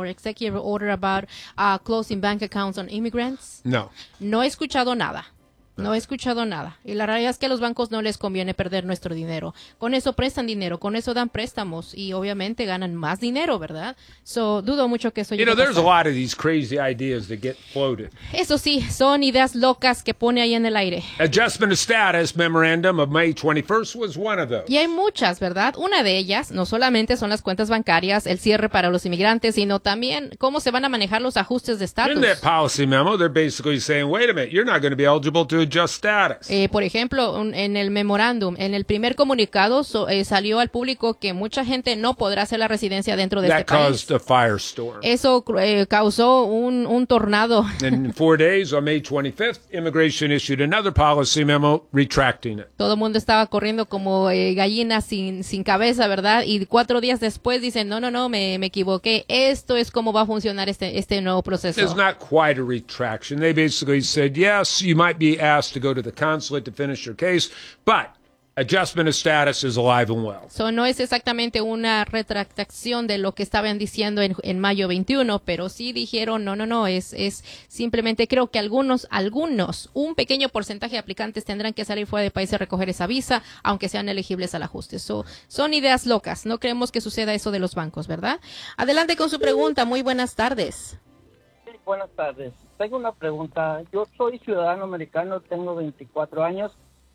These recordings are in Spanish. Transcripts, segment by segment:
or executive order about closing bank accounts on immigrants? No. No he escuchado nada. No he escuchado nada. Y la realidad es que a los bancos no les conviene perder nuestro dinero. Con eso prestan dinero, con eso dan préstamos y obviamente ganan más dinero, ¿verdad? Dudo mucho que eso llegue a There's a pasar. lot of these crazy ideas that get floated. Eso sí, son ideas locas que pone ahí en el aire. Adjustment of Status Memorandum of May 21st was one of those. Y hay muchas, ¿verdad? Una de ellas no solamente son las cuentas bancarias, el cierre para los inmigrantes, sino también cómo se van a manejar los ajustes de In that estatus. policy memo, they're basically saying, wait a minute, you're not going to be eligible to adjust status. Por ejemplo, en el memorándum, en el primer comunicado salió al público que mucha gente no podrá hacer la residencia dentro de That este país. caused a firestorm. Eso causó un tornado. And in 4 days, on May 25th, immigration issued another policy memo retracting it. Todo el mundo estaba corriendo como gallina sin cabeza, ¿verdad? Y 4 días después dicen, no, me equivoqué. Esto es cómo va a funcionar este nuevo proceso. It's not quite a retraction. They basically said, yes, you might be asked to go to the consulate to finish your case, but adjustment of status is alive and well. No es exactamente una retractación de lo que estaban diciendo en mayo 21, pero sí dijeron, no, es simplemente creo que algunos, un pequeño porcentaje de aplicantes tendrán que salir fuera del país a recoger esa visa, aunque sean elegibles al ajuste. Son ideas locas, no creemos que suceda eso de los bancos, ¿verdad? Adelante con su pregunta, muy buenas tardes. Sí, buenas tardes. Tengo una pregunta. Yo soy ciudadano americano, tengo 24 años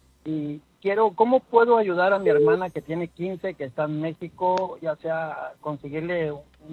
y ¿cómo puedo ayudar a mi hermana que tiene 15, que está en México, ya sea conseguirle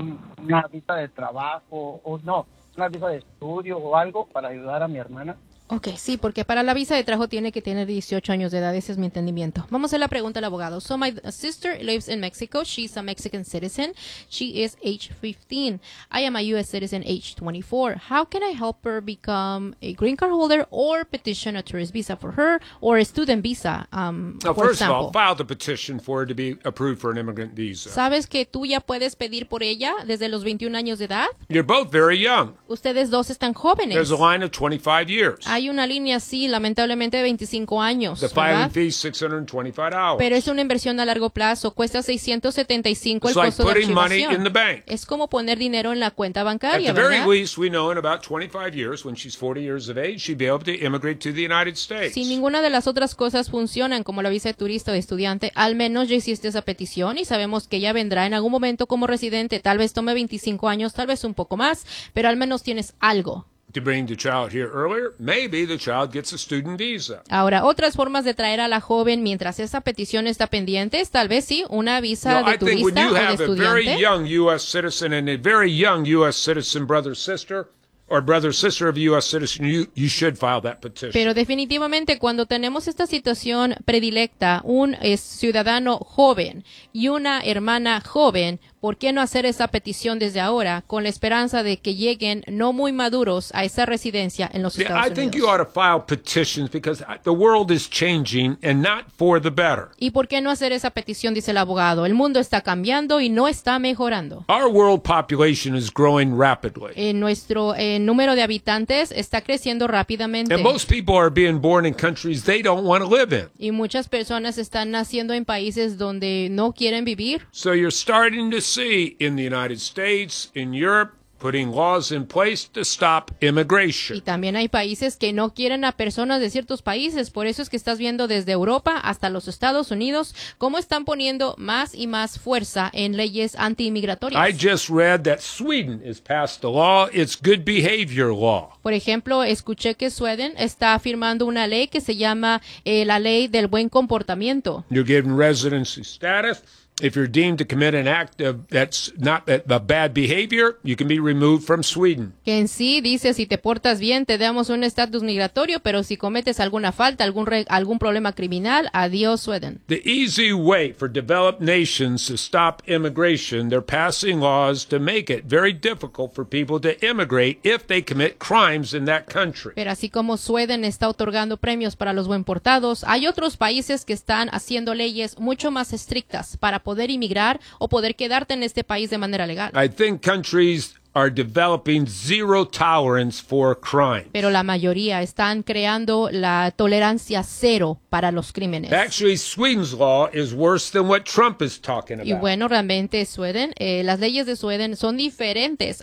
una visa de trabajo una visa de estudio o algo para ayudar a mi hermana? Ok, sí, porque para la visa de trabajo tiene que tener 18 años de edad, ese es mi entendimiento. Vamos a hacer la pregunta al abogado. So my sister lives in Mexico. She's a Mexican citizen. She is age 15. I am a U.S. citizen age 24. How can I help her become a green card holder or petition a tourist visa for her or a student visa, Now, for first of all, example? file the petition for her to be approved for an immigrant visa. ¿Sabes que tú ya puedes pedir por ella desde los 21 años de edad? You're both very young. Ustedes dos están jóvenes. There's a line of 25 years. Hay una línea así, lamentablemente, de 25 años, The filing ¿verdad? fee is $625. Pero es una inversión a largo plazo, cuesta 675 el It's like costo de putting money in archivación. the bank. Es como poner dinero en la cuenta At bancaria, the very ¿verdad? least, we know in about 25 years, when she's 40 years of age, she'd be able to immigrate to the United States. Si ninguna de las otras cosas funcionan, como la visa de turista o de estudiante, al menos ya hiciste esa petición y sabemos que ella vendrá en algún momento como residente. Tal vez tome 25 años, tal vez un poco más, pero al menos tienes algo. To bring the child here earlier, maybe the child gets a student visa. Ahora, otras formas de traer a la joven mientras esa petición está pendiente es tal vez sí una visa No, de I think when turista you o de have a very estudiante. young U.S. citizen and a very young U.S. citizen brother sister, or brother sister of a U.S. citizen, you should file that petition. Pero definitivamente cuando tenemos esta situación predilecta, un ciudadano joven y una hermana joven, ¿por qué no hacer esa petición desde ahora con la esperanza de que lleguen no muy maduros a esa residencia en los Yeah, Estados I think you Unidos? ought to file petitions because the world is changing and not for the better. ¿Y por qué no hacer esa petición? Dice el abogado. El mundo está cambiando y no está mejorando. Our world population is growing rapidly. Nuestro número de habitantes está creciendo rápidamente. And most people are being born in countries they don't want to live in. Y muchas personas están naciendo en países donde no quieren vivir. So you're starting to see in the United States, in Europe, putting laws in place to stop Y immigration. también hay países que no quieren a personas de ciertos países. Por eso es que estás viendo desde Europa hasta los Estados Unidos cómo están poniendo más y más fuerza en leyes I antiinmigratorias. just read that Sweden has passed a law. It's good behavior law. Por ejemplo, escuché que Sweden está firmando una ley que se llama la ley del buen comportamiento. You're given residency status. If you're deemed to commit an act that's not a bad behavior, you can be removed from Sweden. Que en sí dice, si te portas bien, te damos un estatus migratorio, pero si cometes alguna falta, algún problema criminal, adiós, Sweden. The easy way for developed nations to stop immigration, they're passing laws to make it very difficult for people to immigrate if they commit crimes in that country. Pero así como Sweden está otorgando premios para los buen portados, hay otros países que están haciendo leyes mucho más estrictas para poder inmigrar o poder quedarte en este país de manera legal. I think countries are developing zero tolerance for crime. Pero la mayoría están creando la tolerancia cero para los crímenes. Actually, Sweden's law is worse than what Trump is talking Y about. bueno, realmente Sweden, las leyes de Sweden son diferentes